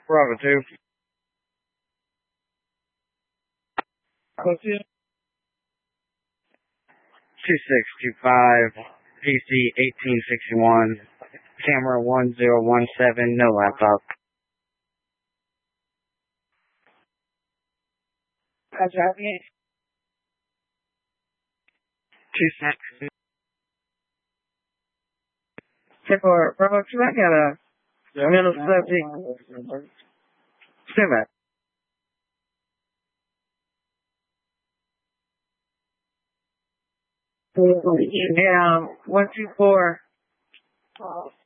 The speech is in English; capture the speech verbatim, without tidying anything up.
Bravo two. Close to you. two six two five, P C eighteen sixty-one, camera one zero one seven, no laptop. How's your happy? two six. Check for Bravo two, I got a middle subject. Stand back. Yeah, um, one two four.